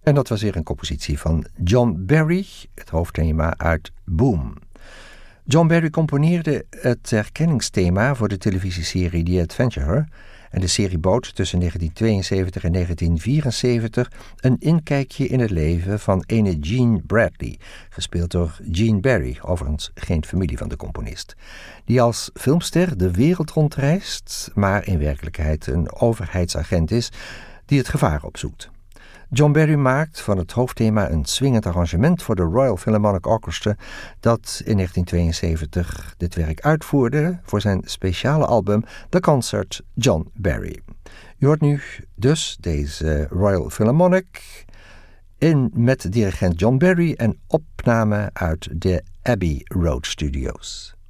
En dat was weer een compositie van John Barry, het hoofdthema uit Boom. John Barry componeerde het herkenningsthema voor de televisieserie The Adventurer en de serie bood tussen 1972 en 1974 een inkijkje in het leven van ene Gene Bradley, gespeeld door Gene Barry, overigens geen familie van de componist, die als filmster de wereld rondreist, maar in werkelijkheid een overheidsagent is die het gevaar opzoekt. John Barry maakt van het hoofdthema een swingend arrangement voor de Royal Philharmonic Orchestra dat in 1972 dit werk uitvoerde voor zijn speciale album The Concert John Barry. U hoort nu dus deze Royal Philharmonic met dirigent John Barry en opname uit de Abbey Road Studios.